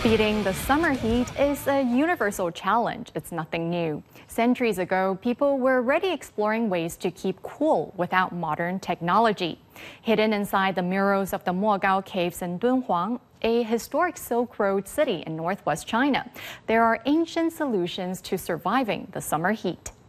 Beating the summer heat is a universal challenge. It's nothing new. Centuries ago, people were already exploring ways to keep cool without modern technology. Hidden inside the murals of the Mogao Caves in Dunhuang, a historic Silk Road city in northwest China, there are ancient solutions to surviving the summer heat.